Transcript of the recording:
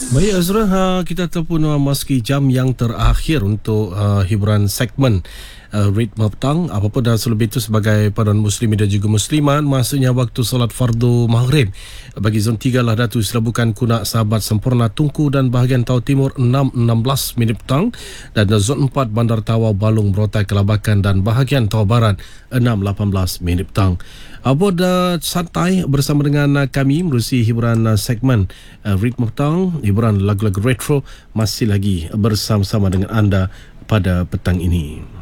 Baik Azra, kita telah memasuki jam yang terakhir untuk hiburan segmen ritme petang. Apapun dah selebih itu sebagai paduan muslimin dan juga muslimat, maksudnya waktu solat fardu maghrib bagi zon 3 lah Datu Selabukan Kunak Sahabat Sempurna Tungku dan bahagian Tau Timur 6.16 minit petang, dan zon 4 Bandar Tawau Balung Berotai Kelabakan dan bahagian Tau Barat 6.18 minit petang. Apa dah santai bersama dengan kami menerusi hiburan segmen ritme petang, hiburan lagu-lagu retro masih lagi bersama-sama dengan anda pada petang ini.